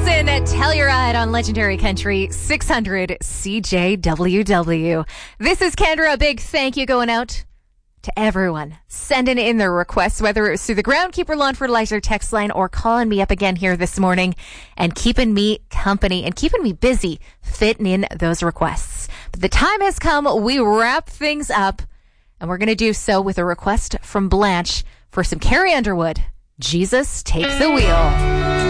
Wilson, Telluride on Legendary Country 600 CJWW. This is Kendra. A big thank you going out to everyone sending in their requests, whether it was through the Groundkeeper Lawn Fertilizer text line or calling me up again here this morning and keeping me company and keeping me busy fitting in those requests. But the time has come. We wrap things up, and we're going to do so with a request from Blanche for some Carrie Underwood. Jesus, take the wheel.